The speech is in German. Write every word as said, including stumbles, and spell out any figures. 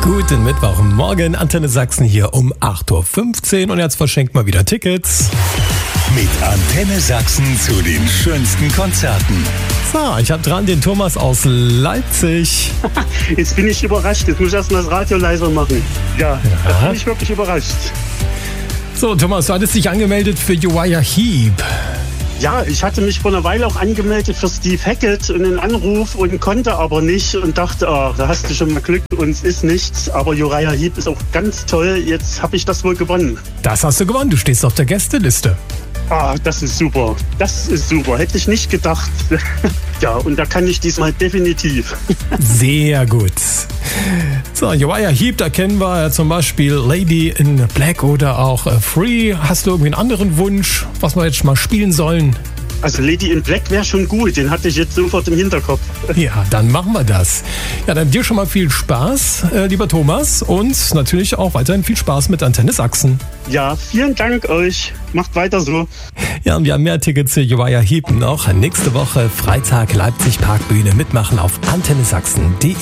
Guten Mittwochmorgen, Antenne Sachsen hier um acht Uhr fünfzehn und jetzt verschenkt mal wieder Tickets. Mit Antenne Sachsen zu den schönsten Konzerten. So, ich habe dran den Thomas aus Leipzig. Jetzt bin ich überrascht, jetzt muss ich erst mal das Radio leiser machen. Ja, da bin ich wirklich überrascht. So, Thomas, du hattest dich angemeldet für Uriah Heep. Ja, ich hatte mich vor einer Weile auch angemeldet für Steve Hackett und einen Anruf und konnte aber nicht und dachte, oh, da hast du schon mal Glück, uns ist nichts. Aber Uriah Heep ist auch ganz toll, jetzt habe ich das wohl gewonnen. Das hast du gewonnen, du stehst auf der Gästeliste. Ah, das ist super, das ist super, hätte ich nicht gedacht. Ja, und da kann ich diesmal definitiv. Sehr gut. So, Uriah Heep, da kennen wir zum Beispiel Lady in Black oder auch Free. Hast du irgendwie einen anderen Wunsch, was wir jetzt mal spielen sollen? Also Lady in Black wäre schon gut, den hatte ich jetzt sofort im Hinterkopf. Ja, dann machen wir das. Ja, dann dir schon mal viel Spaß, äh, lieber Thomas, und natürlich auch weiterhin viel Spaß mit Antenne Sachsen. Ja, vielen Dank euch. Macht weiter so. Ja, und wir haben mehr Tickets für Uriah Heep noch. Nächste Woche Freitag Leipzig Parkbühne mitmachen auf antenne sachsen punkt de.